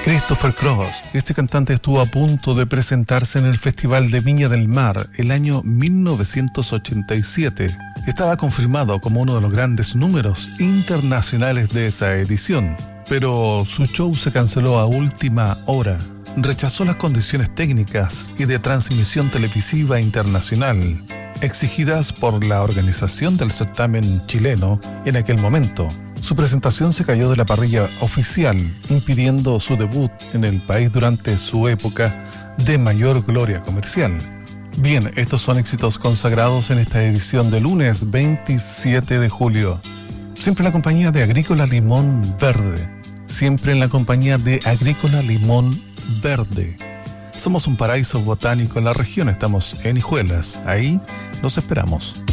Christopher Cross. Este cantante estuvo a punto de presentarse en el Festival de Viña del Mar el año 1987. Estaba confirmado como uno de los grandes números internacionales de esa edición, pero su show se canceló a última hora. Rechazó las condiciones técnicas y de transmisión televisiva internacional exigidas por la organización del certamen chileno en aquel momento. Su presentación se cayó de la parrilla oficial, impidiendo su debut en el país durante su época de mayor gloria comercial. Bien, estos son éxitos consagrados en esta edición de lunes 27 de julio. Siempre en la compañía de Agrícola Limón Verde. Siempre en la compañía de Agrícola Limón Verde. Somos un paraíso botánico en la región, estamos en Hijuelas. Ahí los esperamos.